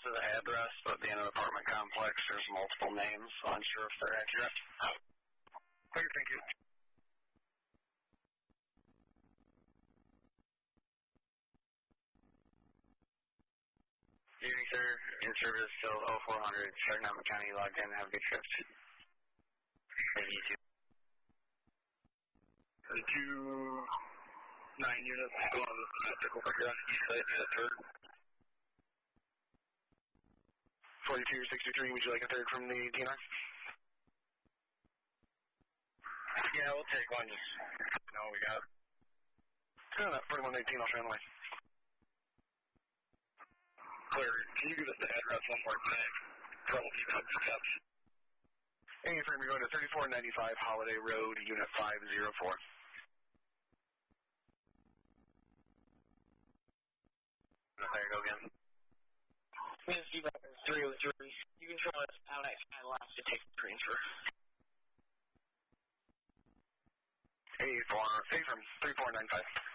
to the address, but the end of the apartment complex, there's multiple names. Unsure if they're accurate. Okay, thank you. Good evening, sir. In service till 0400, starting out County, logged in. Have a good trip. Thank you, too. The 2-9 units still on the optical figure on the east side of the third. 4263, would you like a third from the DNR? Yeah, we'll take one. Just know we got. 4118, I'll show you on the way. Clear. Can you give us the address one more time? Trouble keeping up the steps. Hey, firm, you're going to 3495 Holiday Road, Unit 504. There you go again. This is 303. You can show us how that guy left to take the transfer. Hey, firm, 3495.